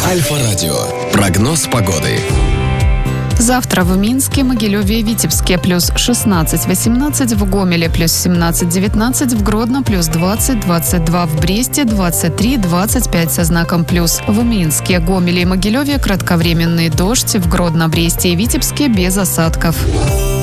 Альфа-радио. Прогноз погоды. Завтра в Минске, Могилеве и Витебске плюс 16-18, в Гомеле плюс 17-19, в Гродно плюс 20-22, в Бресте 23-25 со знаком плюс. В Минске, Гомеле и Могилеве кратковременный дождь, в Гродно, Бресте и Витебске без осадков.